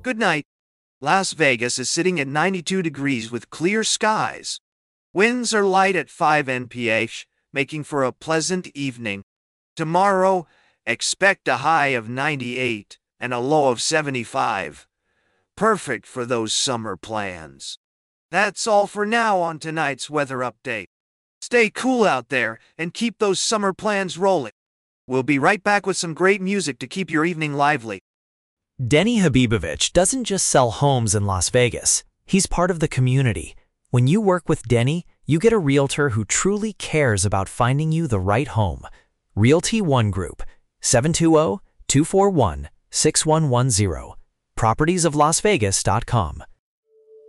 Good night. Las Vegas is sitting at 92 degrees with clear skies. Winds are light at 5 mph, making for a pleasant evening. Tomorrow, expect a high of 98 and a low of 75. Perfect for those summer plans. That's all for now on tonight's weather update. Stay cool out there and keep those summer plans rolling. We'll be right back with some great music to keep your evening lively. Denny Habibovich doesn't just sell homes in Las Vegas. He's part of the community. When you work with Denny, you get a realtor who truly cares about finding you the right home. Realty One Group, 720-241-6110. Propertiesoflasvegas.com.